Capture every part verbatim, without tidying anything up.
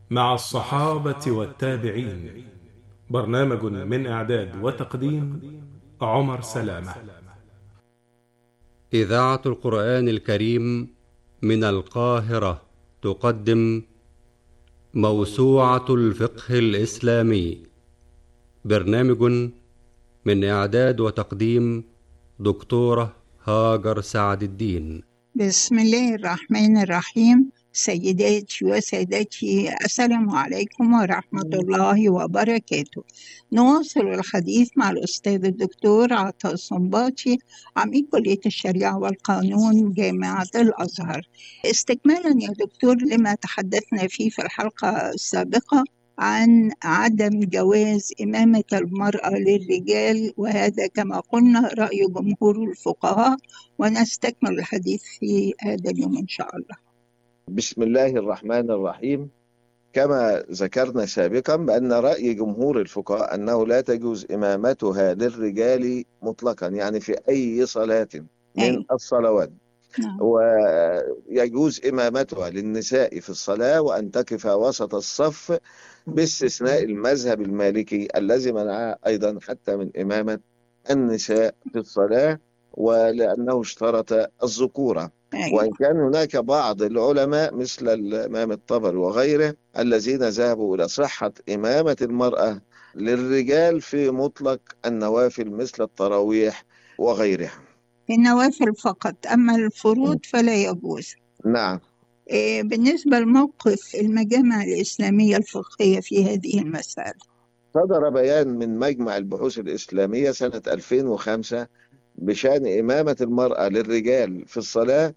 مع الصحابة والتابعين. برنامج من إعداد وتقديم عمر سلامة. إذاعة القرآن الكريم من القاهرة تقدم موسوعة الفقه الإسلامي. برنامج من إعداد وتقديم دكتورة هاجر سعد الدين. بسم الله الرحمن الرحيم. سيداتي وسادتي، السلام عليكم ورحمة الله وبركاته. نواصل الحديث مع الأستاذ الدكتور عطاء الصنباطي، عميد كلية الشريعة والقانون جامعة الأزهر. استكمالا يا دكتور لما تحدثنا فيه في الحلقة السابقة عن عدم جواز إمامة المرأة للرجال، وهذا كما قلنا رأي جمهور الفقهاء، ونستكمل الحديث في هذا اليوم إن شاء الله. بسم الله الرحمن الرحيم. كما ذكرنا سابقا بأن رأي جمهور الفقهاء أنه لا تجوز إمامتها للرجال مطلقا، يعني في أي صلاة من أي. الصلوات، نعم. ويجوز إمامتها للنساء في الصلاة وأن تقف وسط الصف، باستثناء المذهب المالكي الذي منع أيضا حتى من إمامة النساء في الصلاة، ولأنه اشترط الذكورة. أي. وإن كان هناك بعض العلماء مثل الإمام الطبري وغيره الذين ذهبوا إلى صحة إمامة المرأة للرجال في مطلق النوافل مثل التراويح وغيرها. النوافل فقط، أما الفروض فلا يجوز. نعم. إيه بالنسبة لموقف المجامع الإسلامية الفقهية في هذه المسألة؟ صدر بيان من مجمع البحوث الإسلامية سنة ألفين وخمسة بشأن إمامة المرأة للرجال في الصلاة،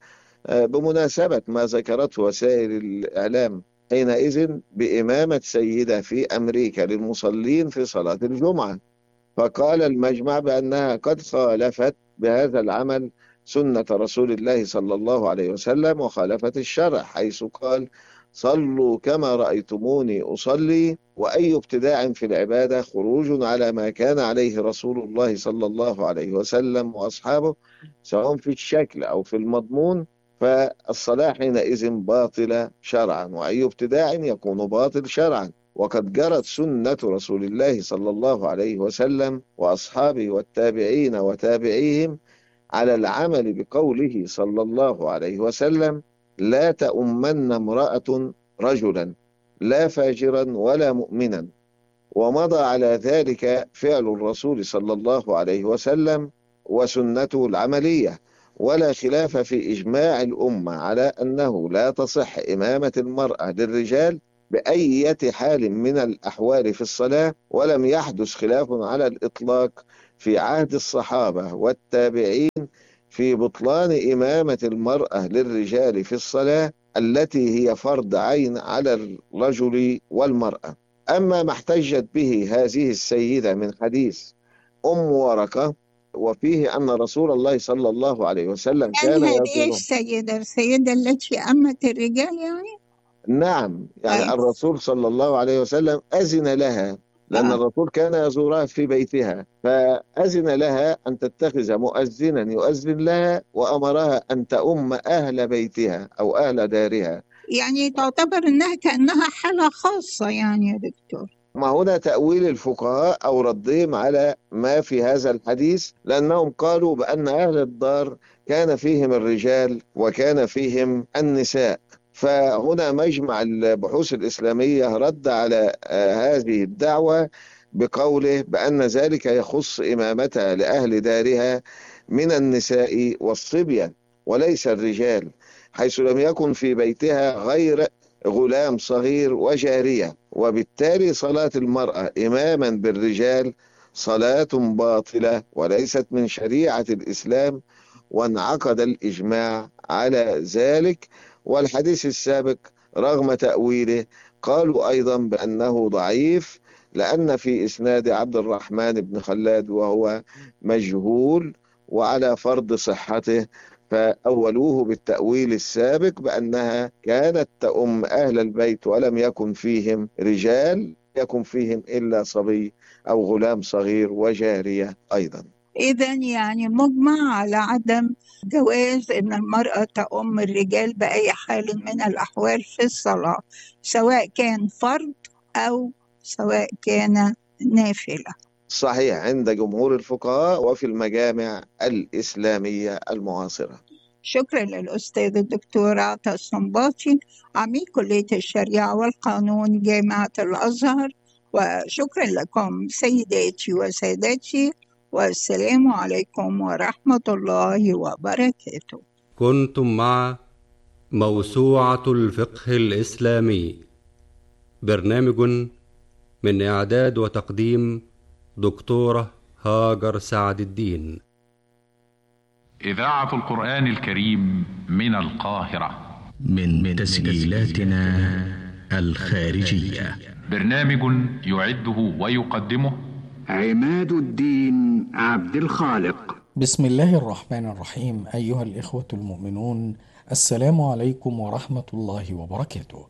بمناسبة ما ذكرته وسائل الإعلام حينئذ بإمامة سيدة في أمريكا للمصلين في صلاة الجمعة. فقال المجمع بأنها قد خالفت بهذا العمل سنة رسول الله صلى الله عليه وسلم، وخالفت الشرع حيث قال: صلوا كما رأيتموني أصلي. وأي ابتداع في العبادة خروج على ما كان عليه رسول الله صلى الله عليه وسلم وأصحابه، سواء في الشكل أو في المضمون، فالصلاة حينئذ باطلة شرعا، وأي ابتداع يكون باطل شرعا. وقد جرت سنة رسول الله صلى الله عليه وسلم وأصحابه والتابعين وتابعيهم على العمل بقوله صلى الله عليه وسلم: لا تؤمن امرأة رجلا لا فاجرا ولا مؤمنا. ومضى على ذلك فعل الرسول صلى الله عليه وسلم وسنته العملية، ولا خلاف في إجماع الأمة على أنه لا تصح إمامة المرأة للرجال بأية حال من الأحوال في الصلاة، ولم يحدث خلاف على الإطلاق في عهد الصحابة والتابعين في بطلان إمامة المرأة للرجال في الصلاة التي هي فرض عين على الرجل والمرأة. أما ما احتجت به هذه السيدة من حديث أم ورقة، وفيه أن رسول الله صلى الله عليه وسلم يعني كان هذه يزور. السيدة السيدة التي أمت الرجال يعني؟ نعم، يعني أي. الرسول صلى الله عليه وسلم أذن لها، لأن آه. الرسول كان يزورها في بيتها، فأذن لها أن تتخذ مؤذنا يؤذن لها، وأمرها أن تؤم أهل بيتها أو أهل دارها. يعني تعتبر أنها كأنها حالة خاصة يعني يا دكتور؟ ما هنا تأويل الفقهاء أو ردهم على ما في هذا الحديث، لأنهم قالوا بأن أهل الدار كان فيهم الرجال وكان فيهم النساء. فهنا مجمع البحوث الإسلامية رد على هذه الدعوة بقوله بأن ذلك يخص إمامتها لأهل دارها من النساء والصبية وليس الرجال، حيث لم يكن في بيتها غير غلام صغير وجارية، وبالتالي صلاة المرأة إماما بالرجال صلاة باطلة وليست من شريعة الإسلام، وانعقد الإجماع على ذلك. والحديث السابق رغم تأويله قالوا أيضا بأنه ضعيف، لأن في إسناد عبد الرحمن بن خلاد وهو مجهول وعلى فرض صحته، فأولوه بالتأويل السابق بأنها كانت تؤم أهل البيت ولم يكن فيهم رجال، يكن فيهم إلا صبي أو غلام صغير وجارية أيضا. إذا يعني مجمع على عدم جواز إن المرأة تؤم الرجال بأي حال من الأحوال في الصلاة، سواء كان فرض أو سواء كان نافلة. صحيح، عند جمهور الفقهاء وفي المجامع الإسلامية المعاصرة. شكرا للأستاذ الدكتور عطا الصنباطي، عميد كلية الشريعة والقانون جامعة الأزهر، وشكرا لكم سيداتي وسادتي، والسلام عليكم ورحمة الله وبركاته. كنتم مع موسوعة الفقه الإسلامي، برنامج من إعداد وتقديم دكتورة هاجر سعد الدين. إذاعة القرآن الكريم من القاهرة، من تسجيلاتنا الخارجية. برنامج يعده ويقدمه عماد الدين عبد الخالق. بسم الله الرحمن الرحيم. أيها الإخوة المؤمنون، السلام عليكم ورحمة الله وبركاته.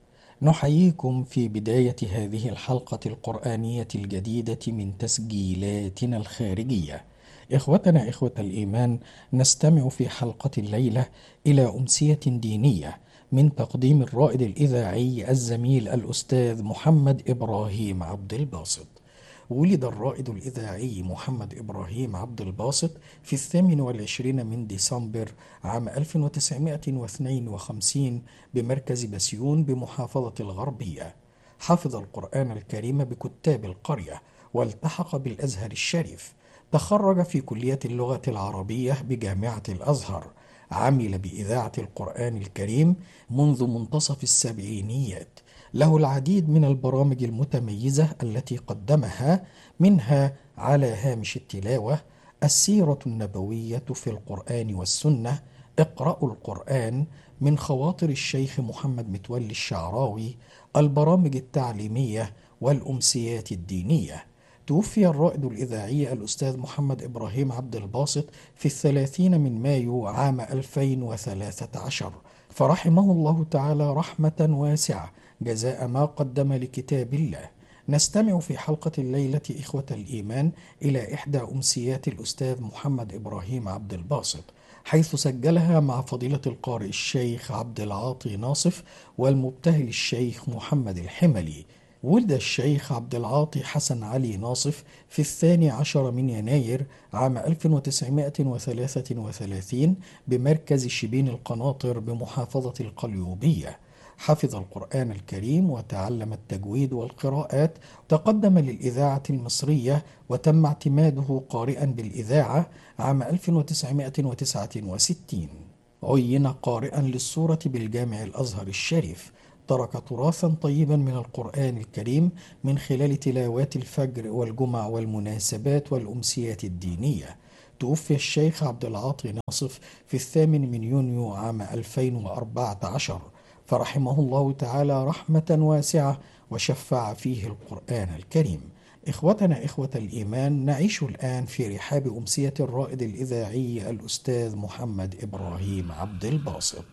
نحييكم في بداية هذه الحلقة القرآنية الجديدة من تسجيلاتنا الخارجية. إخوتنا إخوة الإيمان، نستمع في حلقة الليلة إلى أمسية دينية من تقديم الرائد الإذاعي الزميل الأستاذ محمد إبراهيم عبد الباسط. ولد الرائد الإذاعي محمد إبراهيم عبد الباسط في الثامن والعشرين من ديسمبر عام ألف وتسعمائة واثنين وخمسين بمركز بسيون بمحافظة الغربية. حفظ القرآن الكريم بكتاب القرية والتحق بالأزهر الشريف. تخرج في كلية اللغة العربية بجامعة الأزهر. عمل بإذاعة القرآن الكريم منذ منتصف السبعينيات. له العديد من البرامج المتميزة التي قدمها، منها على هامش التلاوة، السيرة النبوية في القرآن والسنة، اقرأوا القرآن، من خواطر الشيخ محمد متولي الشعراوي، البرامج التعليمية والأمسيات الدينية. توفي الرائد الإذاعي الأستاذ محمد إبراهيم عبد الباسط في الثلاثين من مايو عام ألفين وثلاثة عشر، فرحمه الله تعالى رحمة واسعة جزاء ما قدم لكتاب الله. نستمع في حلقة الليلة إخوة الإيمان إلى إحدى أمسيات الأستاذ محمد إبراهيم عبد الباسط، حيث سجلها مع فضيلة القارئ الشيخ عبد العاطي ناصف والمبتهل الشيخ محمد الحملي. ولد الشيخ عبد العاطي حسن علي ناصف في الثاني عشر من يناير عام ألف وتسعمائة وثلاثة وثلاثين بمركز شبين القناطر بمحافظة القليوبية. حفظ القرآن الكريم وتعلم التجويد والقراءات. تقدم للإذاعة المصرية وتم اعتماده قارئا بالإذاعة عام ألف وتسعمائة وتسعة وستين. عين قارئا للسورة بالجامع الأزهر الشريف. ترك تراثا طيبا من القرآن الكريم من خلال تلاوات الفجر والجمع والمناسبات والأمسيات الدينية. توفي الشيخ عبد العاطي ناصف في الثامن من يونيو عام ألفين وأربعة عشر، فرحمه الله تعالى رحمة واسعة وشفع فيه القرآن الكريم. إخوتنا إخوة الإيمان، نعيش الآن في رحاب أمسية الرائد الإذاعي الأستاذ محمد إبراهيم عبد الباسط.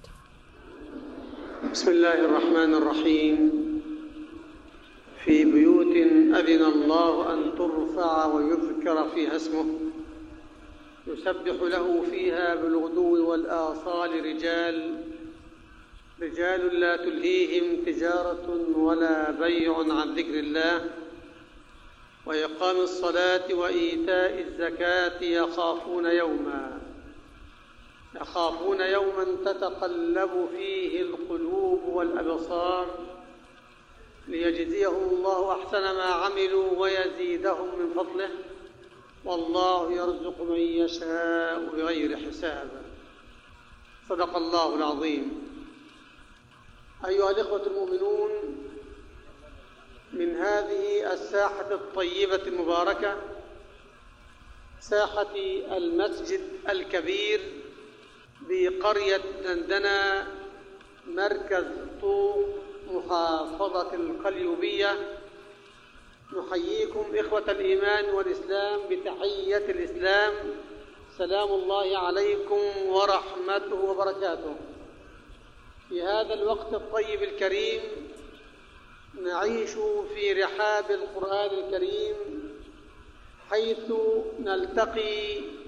بسم الله الرحمن الرحيم. في بيوت أذن الله أن ترفع ويذكر فيها اسمه يسبح له فيها بالغدو والآصال رجال رجال لا تلهيهم تجارة ولا بيع عن ذكر الله وإقام الصلاة وإيتاء الزكاة يخافون يوما يخافون يوما تتقلب فيه القلوب والأبصار ليجزيهم الله أحسن ما عملوا ويزيدهم من فضله والله يرزق من يشاء بغير حساب. صدق الله العظيم. أيها الإخوة المؤمنون، من هذه الساحة الطيبة المباركة، ساحة المسجد الكبير بقرية دندنة مركز طوق محافظة القليوبية، نحييكم إخوة الإيمان والإسلام بتحية الإسلام، سلام الله عليكم ورحمته وبركاته. في هذا الوقت الطيب الكريم نعيش في رحاب القرآن الكريم، حيث نلتقي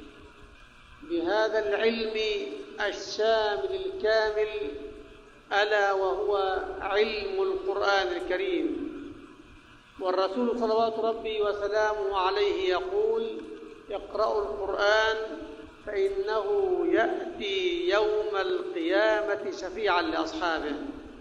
بهذا العلم الشامل الكامل، ألا وهو علم القرآن الكريم. والرسول صلوات ربي وسلامه عليه يقول: اقرأوا القرآن فإنه يأتي يوم القيامة شفيعا لأصحابه.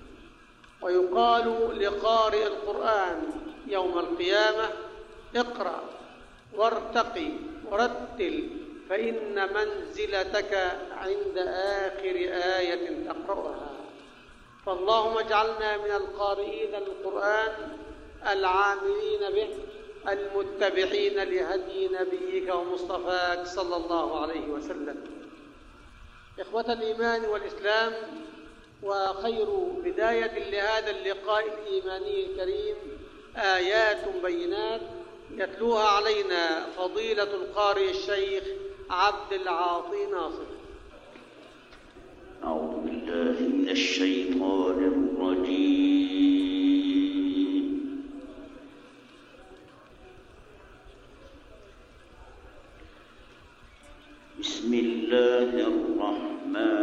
ويقال لقارئ القرآن يوم القيامة: اقرأ وارتقي ورتل، فإن منزلتك عند آخر آية تقرأها. فاللهم اجعلنا من القارئين للقرآن العاملين به المتبعين لهدي نبيك ومصطفاك صلى الله عليه وسلم. إخوة الإيمان والإسلام، وخير بداية لهذا اللقاء الإيماني الكريم آيات بينات يتلوها علينا فضيلة القارئ الشيخ عبد العاطي ناصر. أعوذ بالله من الشيطان الرجيم. بسم الله الرحمن